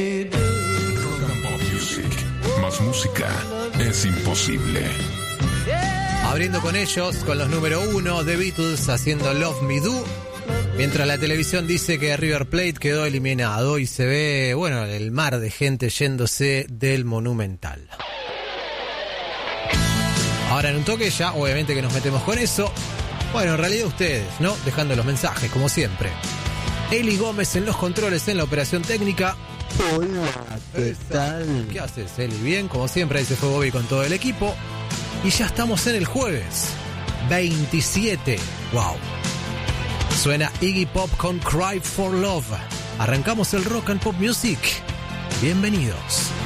Rock and Pop Music. Más música es imposible. Abriendo con ellos, con los número 1, The Beatles haciendo Love Me Do. Mientras la televisión dice que River Plate quedó eliminado y se ve, bueno, el mar de gente yéndose del Monumental. Ahora en un toque ya, obviamente que nos metemos con eso. Bueno, en realidad ustedes, ¿no? Dejando los mensajes, como siempre. Eli Gómez en los controles, en la operación técnica. Hola, ¿qué tal? ¿Qué haces, Eli? Bien, como siempre, ahí se fue Bobby con todo el equipo. Y ya estamos en el jueves 27. ¡Wow! Suena Iggy Pop con Cry for Love. Arrancamos el Rock and Pop Music. Bienvenidos.